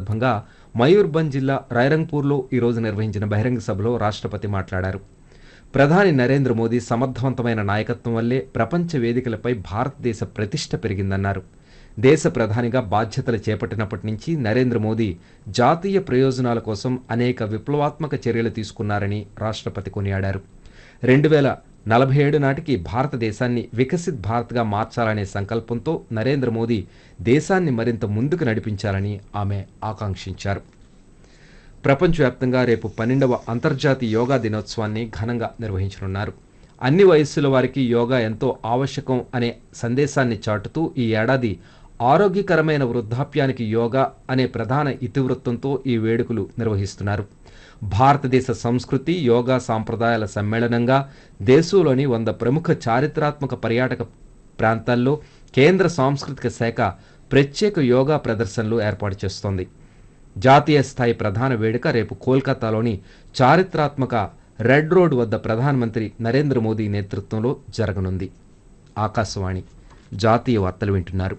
సందర్భంగా మయూర్భంజ్ జిల్లా రాయ్రంగ్పూర్లో ఈరోజు నిర్వహించిన బహిరంగ సభలో రాష్ట్రపతి మాట్లాడారు. ప్రధాని నరేంద్ర మోదీ సమర్థవంతమైన నాయకత్వం వల్లే ప్రపంచ వేదికలపై భారతదేశ ప్రతిష్ట పెరిగిందన్నారు. దేశ ప్రధానిగా బాధ్యతలు చేపట్టినప్పటి నుంచి నరేంద్ర మోదీ జాతీయ ప్రయోజనాల కోసం అనేక విప్లవాత్మక చర్యలు తీసుకున్నారని రాష్ట్రపతి కొనియాడారు. 2047 నాటికి భారతదేశాన్ని వికసిత్ భారత్గా మార్చాలనే సంకల్పంతో నరేంద్ర మోదీ దేశాన్ని మరింత ముందుకు నడిపించాలని ఆమె ఆకాంక్షించారు. ప్రపంచవ్యాప్తంగా రేపు 12వ అంతర్జాతీయ యోగా దినోత్సవాన్ని ఘనంగా నిర్వహించనున్నారు. అన్ని వయస్సుల వారికి యోగా ఎంతో ఆవశ్యకం అనే సందేశాన్ని చాటుతూ ఈ ఏడాది ఆరోగ్యకరమైన వృద్ధాప్యానికి యోగా అనే ప్రధాన ఇతివృత్తంతో ఈ వేడుకలు నిర్వహిస్తున్నారు. భారతదేశ సంస్కృతి యోగా సాంప్రదాయాల సమ్మేళనంగా దేశంలోని 100 ప్రముఖ చారిత్రాత్మక పర్యాటక ప్రాంతాల్లో కేంద్ర సాంస్కృతిక శాఖ ప్రత్యేక యోగా ప్రదర్శనలు ఏర్పాటు చేస్తోంది. జాతీయ స్థాయి ప్రధాన వేడుక రేపు కోల్కతాలోని చారిత్రాత్మక రెడ్ రోడ్ వద్ద ప్రధానమంత్రి నరేంద్ర మోదీ నేతృత్వంలో జరగనుంది. ఆకాశవాణి జాతీయ వార్తలు వింటున్నారు.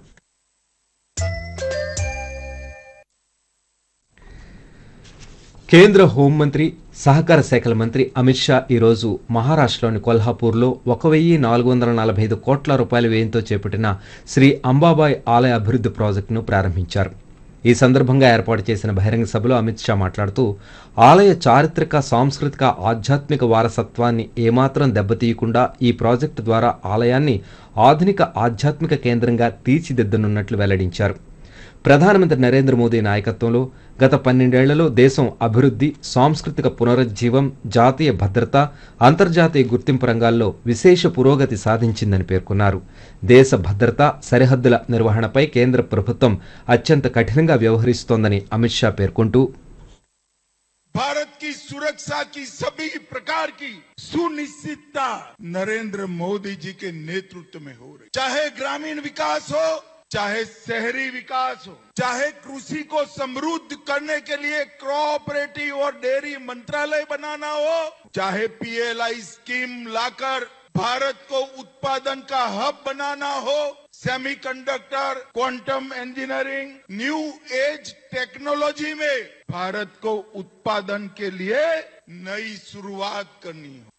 కేంద్ర హోంమంత్రి సహకార శాఖల మంత్రి అమిత్ షా ఈరోజు మహారాష్ట్రలోని కొల్హాపూర్లో 1,445 కోట్ల రూపాయల వ్యయంతో చేపట్టిన శ్రీ అంబాబాయ్ ఆలయ అభివృద్ధి ప్రాజెక్టును ప్రారంభించారు. ఈ సందర్భంగా ఏర్పాటు చేసిన బహిరంగ సభలో అమిత్ షా మాట్లాడుతూ ఆలయ చారిత్రక సాంస్కృతిక ఆధ్యాత్మిక వారసత్వాన్ని ఏమాత్రం దెబ్బతీయకుండా ఈ ప్రాజెక్టు ద్వారా ఆలయాన్ని ఆధునిక ఆధ్యాత్మిక కేంద్రంగా తీర్చిదిద్దనున్నట్లు వెల్లడించారు. ప్రధానమంత్రి నరేంద్ర మోదీ నాయకత్వంలో గత 12 ఏళ్లలో దేశం అభివృద్ధి, సాంస్కృతిక పునరుజ్జీవం, జాతీయ భద్రత, అంతర్జాతీయ గుర్తింపు రంగాల్లో విశేష పురోగతి సాధించిందని పేర్కొన్నారు. దేశ భద్రత, సరిహద్దుల నిర్వహణపై కేంద్ర ప్రభుత్వం అత్యంత కఠినంగా వ్యవహరిస్తోందని అమిత్ షా పేర్కొంటూ भारत की सुरक्षा की सभी प्रकार की सुनिश्चितता नरेंद्र मोदी जी के नेतृत्व में हो रही, चाहे ग्रामीण विकास हो, चाहे शहरी विकास हो, चाहे कृषि को समृद्ध करने के लिए कोऑपरेटिव और डेयरी मंत्रालय बनाना हो, चाहे पीएलआई स्कीम लाकर भारत को उत्पादन का हब बनाना हो, semiconductor, quantum engineering, new age technology में भारत को उत्पादन के लिए नई शुरुआत करनी हो.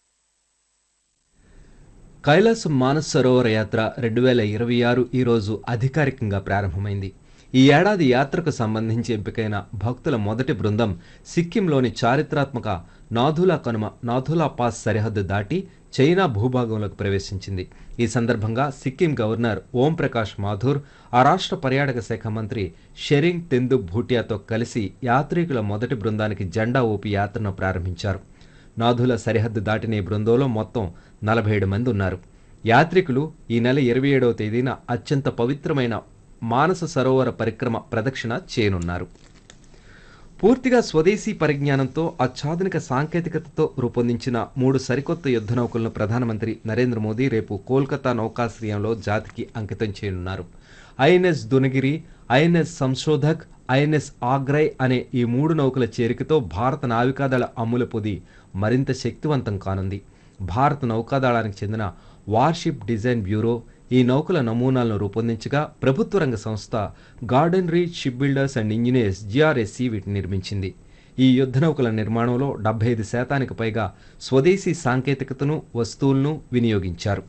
కైలాస మానస సరోవర యాత్ర 2026 ఈరోజు అధికారికంగా ప్రారంభమైంది. ఈ ఏడాది యాత్రకు సంబంధించి ఎంపికైన భక్తుల మొదటి బృందం సిక్కింలోని చారిత్రాత్మక నాథులా కనుమ నాథులా పాస్ సరిహద్దు దాటి చైనా భూభాగంలోకి ప్రవేశించింది. ఈ సందర్భంగా సిక్కిం గవర్నర్ ఓం ప్రకాష్ మాథూర్, ఆ రాష్ట్ర పర్యాటక శాఖ మంత్రి షెరింగ్ తెందు భూటియాతో కలిసి యాత్రికుల మొదటి బృందానికి జెండా ఊపి యాత్రను ప్రారంభించారు. నాథుల సరిహద్దు దాటిన ఈ బృందంలో మొత్తం 47 మంది ఉన్నారు. యాత్రికులు ఈ నెల 27వ తేదీన అత్యంత పవిత్రమైన మానస సరోవర పరిక్రమ ప్రదక్షిణ చేయనున్నారు. పూర్తిగా స్వదేశీ పరిజ్ఞానంతో అత్యాధునిక సాంకేతికతతో రూపొందించిన 3 సరికొత్త యుద్ధ నౌకలను ప్రధానమంత్రి నరేంద్ర మోదీ రేపు కోల్కతా నౌకాశ్రయంలో జాతికి అంకితం చేయనున్నారు. INS Dunagiri, INS Sanshodhak, INS ఆగ్రై అనే ఈ 3 నౌకల చేరికతో భారత నావికాదళ అమ్ముల పొది మరింత శక్తివంతం కానుంది. భారత నౌకాదళానికి చెందిన వార్షిప్ డిజైన్ బ్యూరో ఈ నౌకల నమూనాలను రూపొందించగా ప్రభుత్వ రంగ సంస్థ garden reach ship builders and engineers GRSC వీటిని నిర్మించింది. ఈ యుద్ధ నౌకల నిర్మాణంలో 75% పైగా స్వదేశీ సాంకేతికతను, వస్తువులను వినియోగించారు.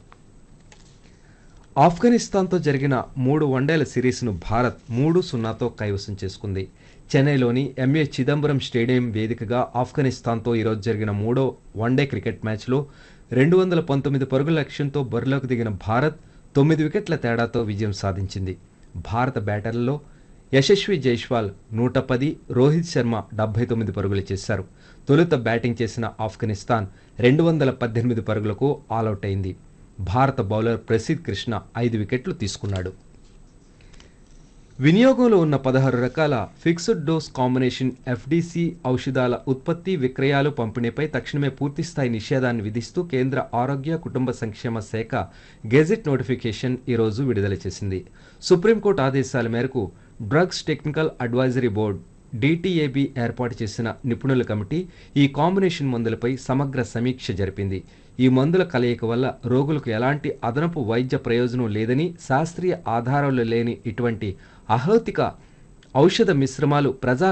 ఆఫ్ఘనిస్తాన్తో జరిగిన 3 వన్డేల సిరీస్ను భారత్ 3-0తో కైవసం చేసుకుంది. చెన్నైలోని ఎంఏ చిదంబరం స్టేడియం వేదికగా ఆఫ్ఘనిస్తాన్తో ఈరోజు జరిగిన 3వ వన్డే క్రికెట్ మ్యాచ్లో 219 పరుగుల లక్ష్యంతో బరిలోకి దిగిన భారత్ 9 వికెట్ల తేడాతో విజయం సాధించింది. భారత బ్యాటర్లలో యశస్వి జైస్వాల్ 110, రోహిత్ శర్మ 79 పరుగులు చేశారు. తొలుత బ్యాటింగ్ చేసిన ఆఫ్ఘనిస్తాన్ 218 పరుగులకు ఆలౌట్ అయింది. భారత బౌలర్ ప్రసిద్ కృష్ణ 5 వికెట్లు తీసుకున్నాడు. వినియోగంలో ఉన్న 16 రకాల ఫిక్స్డ్ డోస్ కాంబినేషన్ FDC ఔషధాల ఉత్పత్తి, విక్రయాలు, పంపిణీపై తక్షణమే పూర్తిస్థాయి నిషేధాన్ని విధిస్తూ కేంద్ర ఆరోగ్య కుటుంబ సంక్షేమ శాఖ గెజిట్ నోటిఫికేషన్ ఈరోజు విడుదల చేసింది. సుప్రీంకోర్టు ఆదేశాల మేరకు drugs technical advisory board DTAB ఏర్పాటు చేసిన నిపుణుల కమిటీ ఈ కాంబినేషన్ మందులపై సమగ్ర సమీక్ష జరిపింది. ఈ మందుల కలయిక వల్ల రోగులకు ఎలాంటి అదనపు వైద్య ప్రయోజనం లేదని, శాస్త్రీయ ఆధారాలు లేని ఇటువంటి అహౌతిక ఔషధ మిశ్రమాలు ప్రజా